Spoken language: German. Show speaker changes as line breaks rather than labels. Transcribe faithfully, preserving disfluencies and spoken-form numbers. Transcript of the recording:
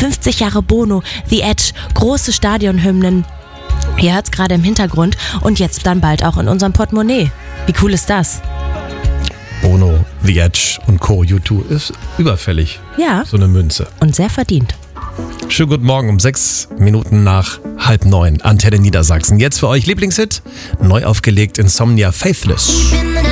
fünfzig Jahre Bono, The Edge, große Stadionhymnen. Ihr hört's gerade im Hintergrund und jetzt dann bald auch in unserem Portemonnaie. Wie cool ist das?
Bono, The Edge und Co. U zwei ist überfällig.
Ja.
So eine Münze.
Und sehr verdient.
Schönen guten Morgen um sechs Minuten nach halb neun. Antenne Niedersachsen. Jetzt für euch Lieblingshit. Neu aufgelegt Insomnia Faithless.